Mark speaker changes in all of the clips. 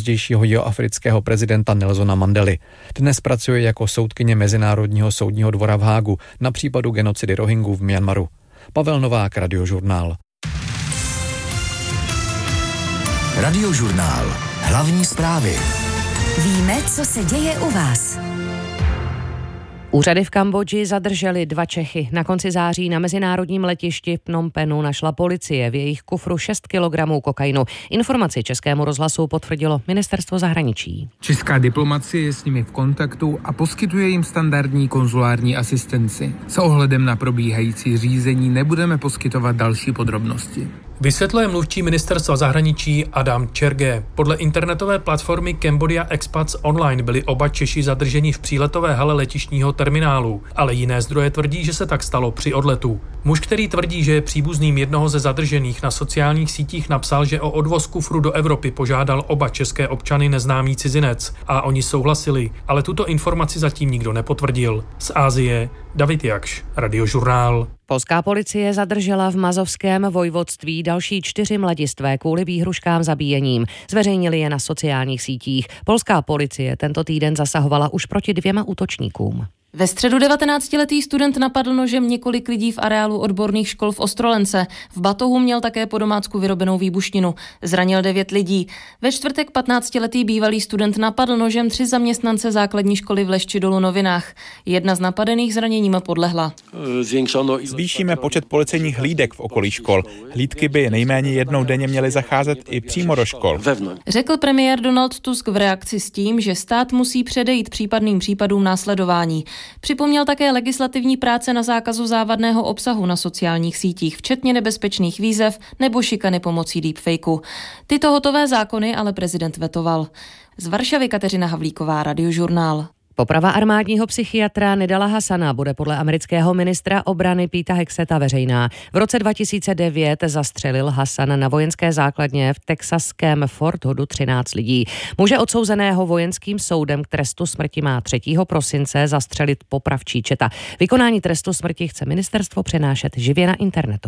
Speaker 1: pozdějšího jihoafrického prezidenta Nelsona Mandely. Dnes pracuje jako soudkyně Mezinárodního soudního dvora v Hágu na případu genocidy Rohingů v Myanmaru. Pavel Novák, Radiožurnál.
Speaker 2: Radiožurnál. Hlavní zprávy.
Speaker 3: Víme, co se děje u vás.
Speaker 4: Úřady v Kambodži zadrželi 2 Čechy. Na konci září na mezinárodním letišti v Phnom Penhu našla policie v jejich kufru 6 kg kokainu. Informaci Českému rozhlasu potvrdilo Ministerstvo zahraničí.
Speaker 5: Česká diplomacie je s nimi v kontaktu a poskytuje jim standardní konzulární asistenci. S ohledem na probíhající řízení nebudeme poskytovat další podrobnosti.
Speaker 6: Vysvětluje mluvčí Ministerstva zahraničí Adam Čerge. Podle internetové platformy Cambodia Expats Online byli oba Češi zadrženi v příletové hale letištního terminálu, ale jiné zdroje tvrdí, že se tak stalo při odletu. Muž, který tvrdí, že je příbuzným jednoho ze zadržených, na sociálních sítích napsal, že o odvoz kufru do Evropy požádal oba české občany neznámý cizinec a oni souhlasili, ale tuto informaci zatím nikdo nepotvrdil. Z Asie David Jakš, Radiožurnál.
Speaker 4: Polská policie zadržela v Mazovském vojvodství další 4 mladistvé kvůli výhruškám zabíjením. Zveřejnili je na sociálních sítích. Polská policie tento týden zasahovala už proti 2 útočníkům.
Speaker 7: Ve středu 19letý student napadl nožem několik lidí v areálu odborných škol v Ostrolence. V batohu měl také po domácku vyrobenou výbušninu. Zranil 9 lidí. Ve čtvrtek 15letý bývalý student napadl nožem 3 zaměstnance základní školy v Lešči dolu Novinách. Jedna z napadených zraněním podlehla.
Speaker 8: Zvýšíme počet policejních hlídek v okolí škol. Hlídky by nejméně jednou denně měly zacházet i přímo do škol.
Speaker 7: Řekl premiér Donald Tusk v reakci s tím, že stát musí předejít případným případům následování. Připomněl také legislativní práce na zákazu závadného obsahu na sociálních sítích, včetně nebezpečných výzev nebo šikany pomocí deepfakeu. Tyto hotové zákony ale prezident vetoval. Z Varšavy Kateřina Havlíková, Radiožurnál.
Speaker 4: Poprava armádního psychiatra Nidala Hassana bude podle amerického ministra obrany Peta Hexeta veřejná. V roce 2009 zastřelil Hassan na vojenské základně v texaském Fort Hoodu 13 lidí. Muže odsouzeného vojenským soudem k trestu smrti má 3. prosince zastřelit popravčí četa. Vykonání trestu smrti chce ministerstvo přenášet živě na internetu.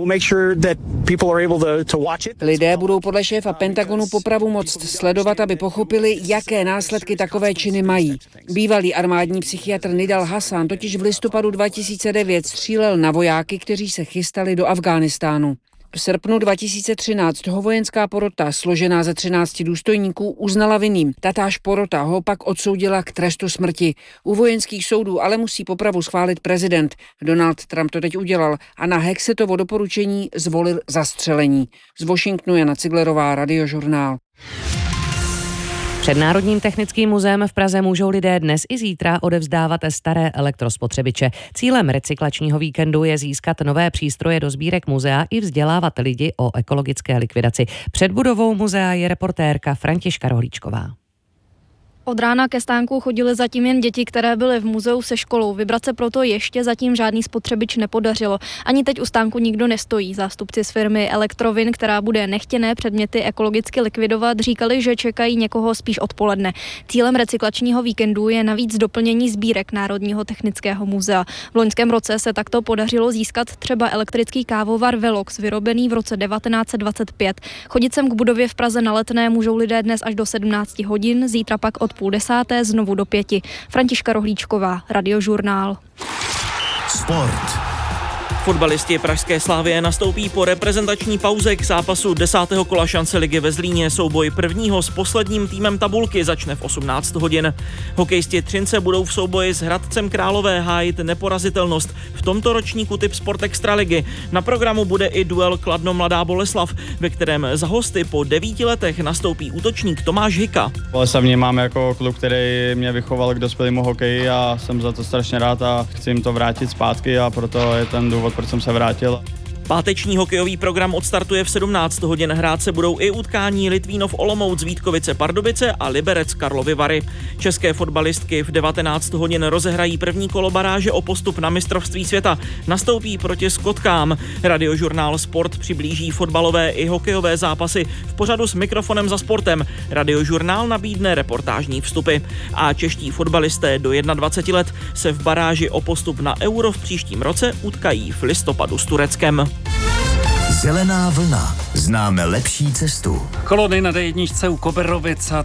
Speaker 9: Lidé budou podle šéfa Pentagonu popravu moct sledovat, aby pochopili, jaké následky takové činy mají. Bývalý armádní psychiatr Nidal Hassan totiž v listopadu 2009 střílel na vojáky, kteří se chystali do Afghánistánu. V srpnu 2013 ho vojenská porota, složená ze 13 důstojníků, uznala vinným. Tatáž porota ho pak odsoudila k trestu smrti. U vojenských soudů ale musí popravu schválit prezident. Donald Trump to teď udělal a na Hexetovo doporučení zvolil zastřelení. Z Washingtonu Jana Ciglerová, Radiožurnál.
Speaker 4: Před Národním technickým muzeem v Praze můžou lidé dnes i zítra odevzdávat staré elektrospotřebiče. Cílem recyklačního víkendu je získat nové přístroje do sbírek muzea i vzdělávat lidi o ekologické likvidaci. Před budovou muzea je reportérka Františka Rohlíčková.
Speaker 10: Od rána ke stánku chodily zatím jen děti, které byly v muzeu se školou. Vybrat se proto ještě zatím žádný spotřebič nepodařilo. Ani teď u stánku nikdo nestojí. Zástupci z firmy Elektrovin, která bude nechtěné předměty ekologicky likvidovat, říkali, že čekají někoho spíš odpoledne. Cílem recyklačního víkendu je navíc doplnění sbírek Národního technického muzea. V loňském roce se takto podařilo získat třeba elektrický kávovar Velox, vyrobený v roce 1925. Chodit sem k budově v Praze na Letné můžou lidé dnes až do 17 hodin, zítra pak od 9:30 znovu do 5. Františka Rohlíčková, Radiožurnál.
Speaker 2: Sport.
Speaker 11: Fotbalisti pražské Slavie nastoupí po reprezentační pauze k zápasu 10. kola šance ligy ve Zlíně. Souboj prvního s posledním týmem tabulky začne v 18 hodin. Hokejisti Třince budou v souboji s Hradcem Králové hájit neporazitelnost v tomto ročníku typ Sport Extraligy. Na programu bude i duel Kladno Mladá Boleslav, ve kterém za hosty po 9 letech nastoupí útočník Tomáš Hika.
Speaker 12: Boleslav vnímám jako klub, který mě vychoval k dospělému hokeji a jsem za to strašně rád a chci jim to vrátit zpátky a proto je ten důvod, proč jsem se vrátil.
Speaker 11: Páteční hokejový program odstartuje v 17 hodin. Hrát se budou i utkání Litvínov Olomouc, Vítkovice Pardubice a Liberec Karlovy Vary. České fotbalistky v 19 hodin rozehrají první kolo baráže o postup na mistrovství světa. Nastoupí proti Skotkám. Radiožurnál Sport přiblíží fotbalové i hokejové zápasy v pořadu s mikrofonem za sportem. Radiožurnál nabídne reportážní vstupy. A čeští fotbalisté do 21 let se v baráži o postup na Euro v příštím roce utkají v listopadu s Tureckem.
Speaker 2: Zelená vlna. Známe lepší cestu.
Speaker 13: Kolony na D1 u Koberovic a